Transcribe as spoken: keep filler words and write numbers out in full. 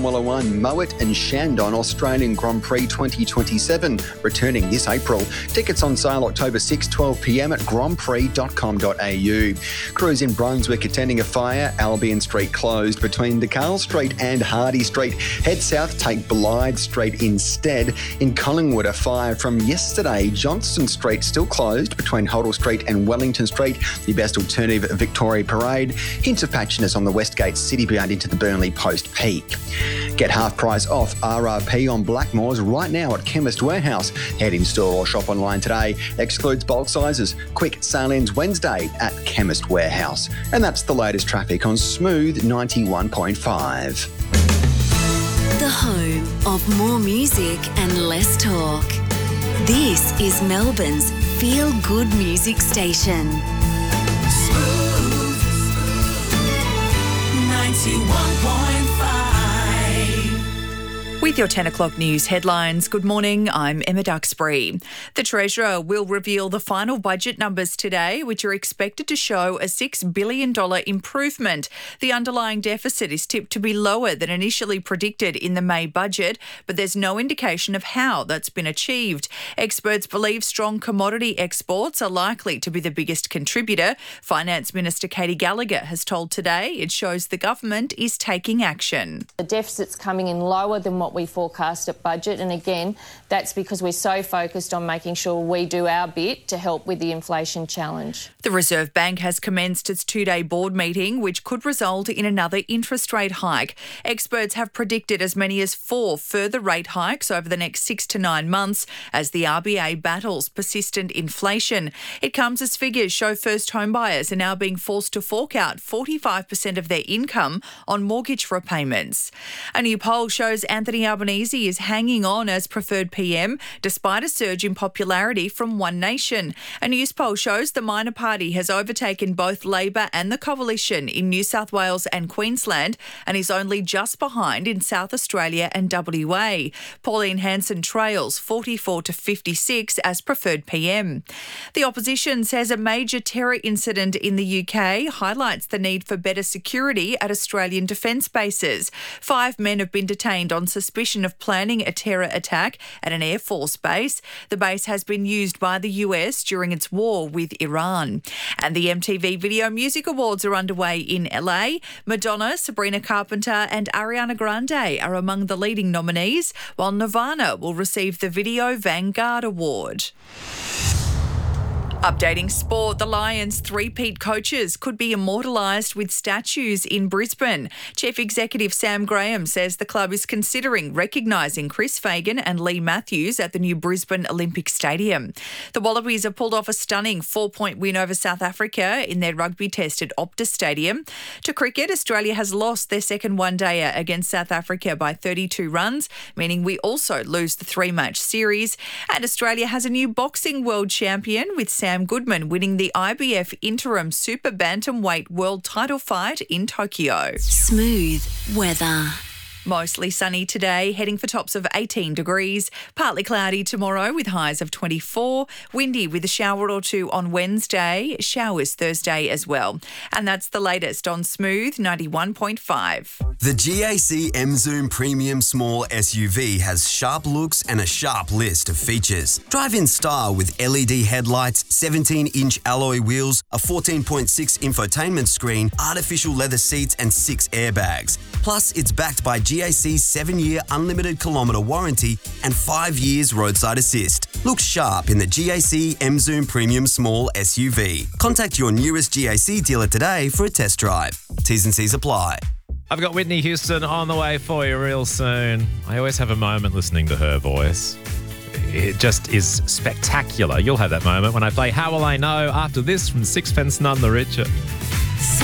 Formula One, Moet and Shandon Australian Grand Prix twenty twenty-seven, returning this April. Tickets on sale October sixth, twelve p m at grand prix dot com dot a u. Crews in Brunswick attending a fire. Albion Street closed between DeKalb Street and Hardy Street. Head south, take Blythe Street instead. In Collingwood, a fire from yesterday. Johnston Street still closed between Hoddle Street and Wellington Street. The best alternative, Victoria Parade. Hints of patchiness on the Westgate City Bound into the Burnley Post Peak. Get half price off R R P on Blackmores right now at Chemist Warehouse. Head in store or shop online today. Excludes bulk sizes. Quick sale ends Wednesday at Chemist Warehouse. And that's the latest traffic on Smooth ninety-one point five. The home of more music and less talk. This is Melbourne's Feel Good Music Station. Smooth ninety-one point five. With your ten o'clock news headlines, good morning, I'm Emma Duxbury. The Treasurer will reveal the final budget numbers today, which are expected to show a six billion dollars improvement. The underlying deficit is tipped to be lower than initially predicted in the May budget, but there's no indication of how that's been achieved. Experts believe strong commodity exports are likely to be the biggest contributor. Finance Minister Katie Gallagher has told Today it shows the government is taking action. The deficit's coming in lower than what we forecast at budget, and again, that's because we're so focused on making sure we do our bit to help with the inflation challenge. The Reserve Bank has commenced its two-day board meeting, which could result in another interest rate hike. Experts have predicted as many as four further rate hikes over the next six to nine months as the R B A battles persistent inflation. It comes as figures show first home buyers are now being forced to fork out forty-five percent of their income on mortgage repayments. A new poll shows Anthony Albanese is hanging on as preferred P M despite a surge in popularity from One Nation. A news poll shows the minor party has overtaken both Labor and the Coalition in New South Wales and Queensland and is only just behind in South Australia and W A. Pauline Hanson trails forty-four to fifty-six as preferred P M. The opposition says a major terror incident in the U K highlights the need for better security at Australian defence bases. Five men have been detained on suspicion of planning a terror attack at an Air Force base. The base has been used by the U S during its war with Iran. And the M T V Video Music Awards are underway in L A. Madonna, Sabrina Carpenter and Ariana Grande are among the leading nominees, while Nirvana will receive the Video Vanguard Award. Updating sport, the Lions' three-peat coaches could be immortalised with statues in Brisbane. Chief Executive Sam Graham says the club is considering recognising Chris Fagan and Lee Matthews at the new Brisbane Olympic Stadium. The Wallabies have pulled off a stunning four-point win over South Africa in their rugby test at Optus Stadium. To cricket, Australia has lost their second one-dayer against South Africa by thirty-two runs, meaning we also lose the three-match series. And Australia has a new boxing world champion with Sam Goodman winning the I B F Interim Super Bantamweight World Title fight in Tokyo. Smooth weather. Mostly sunny today, heading for tops of eighteen degrees. Partly cloudy tomorrow with highs of twenty-four. Windy with a shower or two on Wednesday. Showers Thursday as well. And that's the latest on Smooth ninety-one point five. The G A C M-Zoom Premium Small S U V has sharp looks and a sharp list of features. Drive in style with L E D headlights, seventeen-inch alloy wheels, a fourteen point six infotainment screen, artificial leather seats and six airbags. Plus, it's backed by G A C's seven-year unlimited kilometre warranty and five years roadside assist. Look sharp in the G A C M-Zoom Premium Small S U V. Contact your nearest G A C dealer today for a test drive. T's and C's apply. I've got Whitney Houston on the way for you real soon. I always have a moment listening to her voice. It just is spectacular. You'll have that moment when I play How Will I Know after this from Sixpence None the Richer.